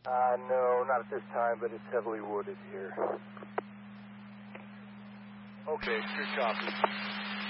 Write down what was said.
No, not at this time, but it's heavily wooded here. Okay, good copy.